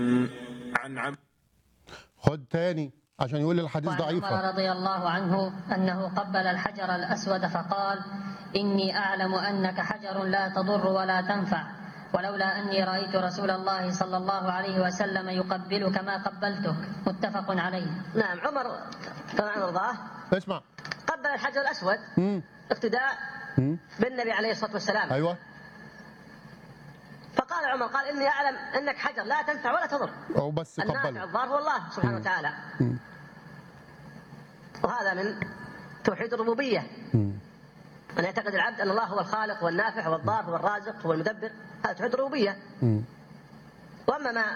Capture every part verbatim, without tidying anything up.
عن عم خد تاني عشان يقول الحديث وعن ضعيفة. عمر رضي الله عنه أنه قبل الحجر الأسود فقال: إني أعلم أنك حجر لا تضر ولا تنفع، ولولا أني رأيت رسول الله صلى الله عليه وسلم يقبلك ما قبلتك. متفق عليه. نعم، عمر رضي الله عنه اسمع. قبل الحجر الأسود مم. اقتداء مم. بالنبي عليه الصلاة والسلام. ايوه. فقال عمر قال: إني أعلم أنك حجر لا تنفع ولا تضر. او بس النافع قبله. الضار هو الله سبحانه مم. وتعالى. مم. وهذا من توحيد الربوبية، مم. أن يعتقد العبد أن الله هو الخالق والنافع والضار هو الرازق هو المدبر. هذا توحيد الربوبية. مم. وأما ما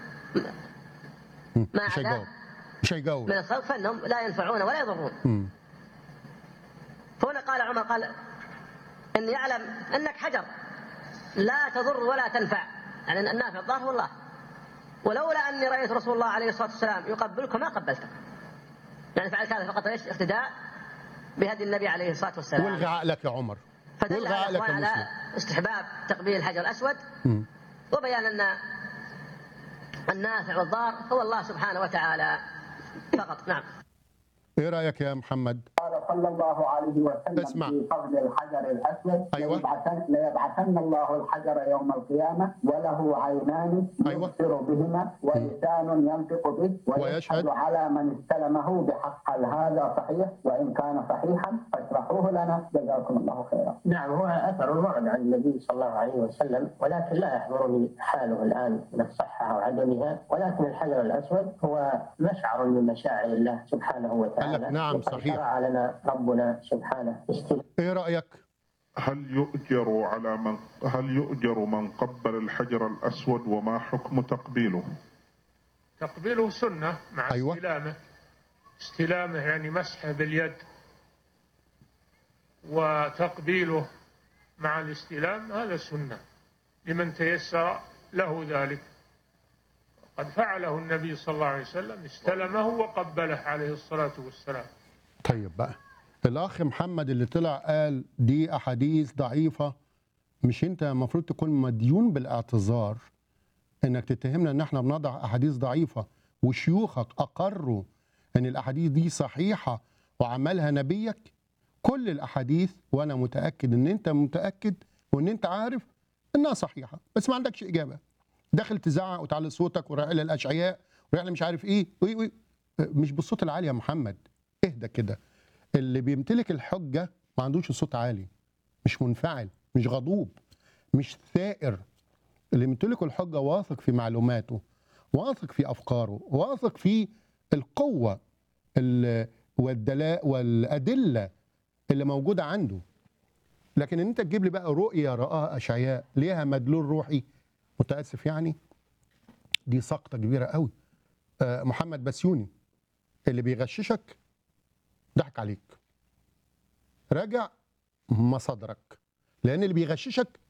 مم. ما مش عداه هيجاوب مش هيجاوب من الخلق فإنهم لا ينفعون ولا يضرون. مم. فهنا قال عمر قال: إني أعلم أنك حجر لا تضر ولا تنفع، يعني النافع الضار هو الله، ولولا أني رأيت رسول الله عليه الصلاة والسلام يقبلك ما قبلتك. يعني فعلت هذا فقط ايش؟ اقتداء بهدي النبي عليه الصلاة والسلام. والغي عقلك يا عمر، فدل والغي هذا عقلك يا على مسلم. استحباب تقبيل الحجر الأسود، مم. وبيان أن النافع والضار هو الله سبحانه وتعالى فقط. نعم. ايه رأيك يا محمد؟ قال صلى الله عليه وسلم اسمع. في فضل الحجر الأسود: أيوة. ليبعثن, ليبعثن الله الحجر يوم القيامة وله عينان أيوة. يبصر بهما ولسان ينطق به ويشهد ويشهد على من استلمه بحق. هل هذا صحيح؟ وإن كان صحيحا فاشرحوه لنا جزاكم الله خيرا. نعم، هو أثر ورد عن النبي صلى الله عليه وسلم، ولكن لا يحضرني حاله الآن من الصحة أو عدمها، ولكن الحجر الأسود هو مشعر من مشاعر الله سبحانه وتعالى. قال لك نعم وقد صحيح. شرع لنا ربنا سبحانه استلام. ايه رأيك؟ هل يؤجر على من هل يؤجر من قبل الحجر الأسود وما حكم تقبيله؟ تقبيله سنة مع أيوة. استلامه استلامه يعني مسحه باليد، وتقبيله مع الاستلام هذا سنة لمن تيسر له ذلك. قد فعله النبي صلى الله عليه وسلم، استلمه وقبله عليه الصلاة والسلام. طيب بقى الأخ محمد اللي طلع قال دي أحاديث ضعيفة، مش أنت المفروض تكون مديون بالاعتذار إنك تتهمنا إن إحنا بنضع أحاديث ضعيفة وشيوخك أقروا إن الأحاديث دي صحيحة وعملها نبيك؟ كل الأحاديث وأنا متأكد إن أنت متأكد وإن أنت عارف إنها صحيحة، بس ما عندكش إجابة. داخل تزعق وتعلي صوتك ورايح للأشعياء ورايح مش عارف إيه وإيه وإيه. مش بالصوت العالي يا محمد، اهدى كده. اللي بيمتلك الحجة ما عندوش صوت عالي، مش منفعل، مش غضوب، مش ثائر. اللي يمتلك الحجة واثق في معلوماته، واثق في أفكاره، واثق في القوة والدلاء والأدلة اللي موجودة عنده. لكن ان انت تجيب لي بقى رؤية رآها أشعياء ليها مدلول روحي، متأسف يعني دي سقطة كبيرة قوي. آه محمد بسيوني اللي بيغششك ضحك عليك، راجع مصادرك، لأن اللي بيغششك